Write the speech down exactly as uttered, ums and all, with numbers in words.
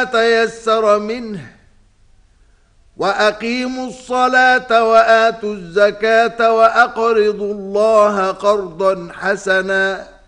تيسر منه وأقيموا الصلاة وآتوا الزكاة وأقرضوا الله قرضا حسنا